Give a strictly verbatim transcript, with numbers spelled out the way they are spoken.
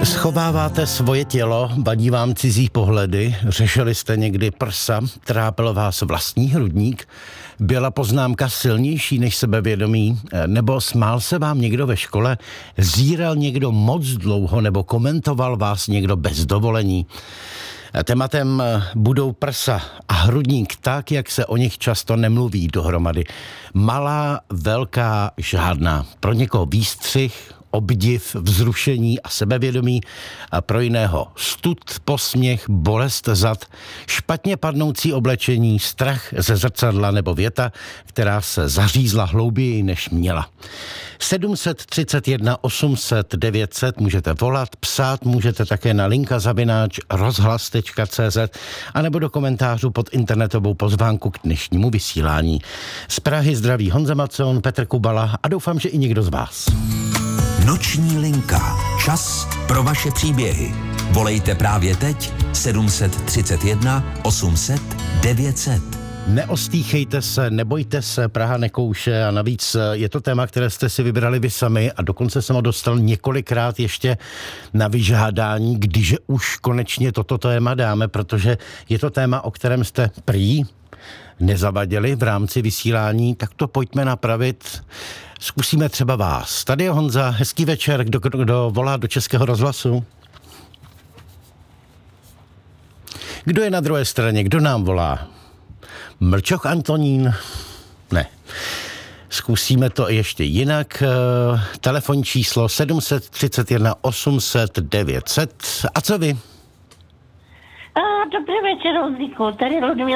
Schováváte svoje tělo, vadí vám cizí pohledy, řešili jste někdy prsa, trápil vás vlastní hrudník, byla poznámka silnější než sebevědomí, nebo smál se vám někdo ve škole, zíral někdo moc dlouho, nebo komentoval vás někdo bez dovolení. Tématem budou prsa a hrudník tak, jak se o nich často nemluví dohromady. Malá, velká, žádná. Pro někoho výstřih, obdiv, vzrušení a sebevědomí, a pro jiného stud, posměch, bolest zad, špatně padnoucí oblečení, strach ze zrcadla nebo věta, která se zařízla hlouběji, než měla. sedm set třicet jedna osm set devět set můžete volat, psát můžete také na linka zavináč rozhlas tečka cé zet anebo do komentářů pod internetovou pozvánku k dnešnímu vysílání. Z Prahy zdraví Honza Macon, Petr Kubala a doufám, že i někdo z vás. Noční linka. Čas pro vaše příběhy. Volejte právě teď sedm set třicet jedna osm set devět set. Neostýchejte se, nebojte se, Praha nekouše a navíc je to téma, které jste si vybrali vy sami a dokonce jsem ho dostal několikrát ještě na vyžádání, když už konečně toto téma dáme, protože je to téma, o kterém jste prý nezavadili v rámci vysílání, tak to pojďme napravit. Zkusíme třeba vás. Tady je Honza, hezký večer, kdo, kdo, kdo volá do Českého rozhlasu? Kdo je na druhé straně, kdo nám volá? Mlčoch Antonín? Ne. Zkusíme to ještě jinak. Telefonní číslo sedm set třicet jedna osm set devět set. A co vy? A, dobrý večer, Honzíku, tady Ludmila.